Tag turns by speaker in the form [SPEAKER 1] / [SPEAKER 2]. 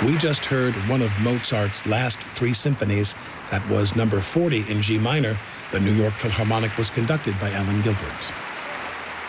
[SPEAKER 1] We just heard one of Mozart's last 3 symphonies. That was number 40 in G minor. The New York Philharmonic was conducted by Alan Gilbert.